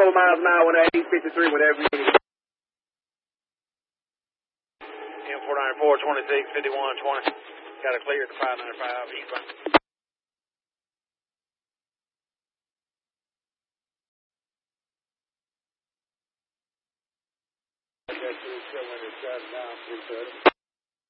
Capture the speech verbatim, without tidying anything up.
four miles an hour at eight fifty-three whenever you need. M four ninety-four, twenty-six, fifty-one, twenty. Got a clear to five ninety-five eastbound. Got two seven, it's got down three thirty.